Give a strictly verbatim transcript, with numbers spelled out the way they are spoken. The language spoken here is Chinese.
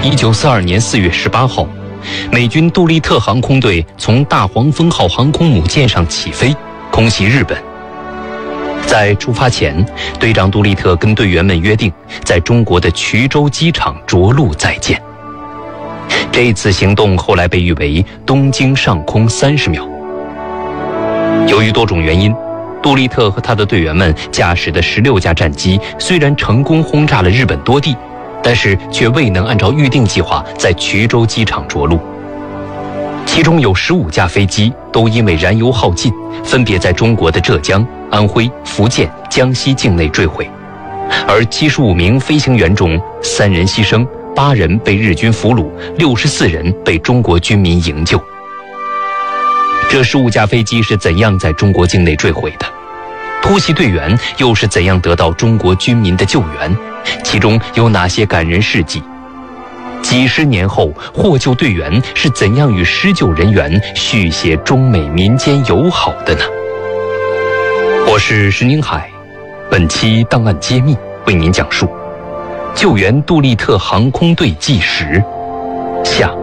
一九四二年四月十八号，美军杜立特航空队从大黄蜂号航空母舰上起飞，空袭日本。在出发前，队长杜立特跟队员们约定，在中国的衢州机场着陆再见。这次行动后来被誉为东京上空三十秒。由于多种原因，杜立特和他的队员们驾驶的十六架战机虽然成功轰炸了日本多地，但是却未能按照预定计划在衢州机场着陆。其中有十五架飞机都因为燃油耗尽，分别在中国的浙江、安徽、福建、江西境内坠毁，而七十五名飞行员中，三人牺牲，八人被日军俘虏，六十四人被中国军民营救。这十五架飞机是怎样在中国境内坠毁的？突袭队员又是怎样得到中国军民的救援？其中有哪些感人事迹？几十年后，获救队员是怎样与施救人员续写中美民间友好的呢？我是石宁海，本期档案揭秘为您讲述救援杜立特航空队纪实下。